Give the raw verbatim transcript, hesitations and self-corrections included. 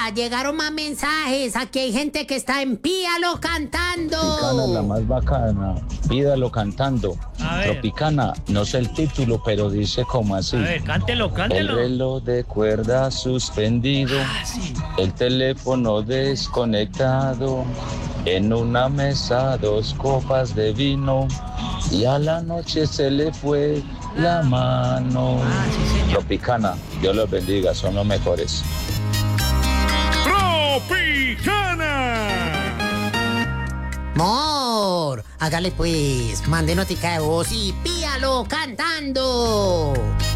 llegaron más mensajes. Aquí hay gente que está en Píalo cantando. Tropicana, la más bacana, pídalo cantando. A ver. Tropicana, no sé el título, pero dice como así. A ver, cántelo, El cántelo. reloj de cuerda suspendido, Ah, sí. el teléfono desconectado, en una mesa dos copas de vino y a la noche se le fue la mano. Ah, sí, señor. Tropicana, Dios los bendiga, son los mejores. Tropicana. Mor, hágale pues, mande notica de voz y Píalo cantando.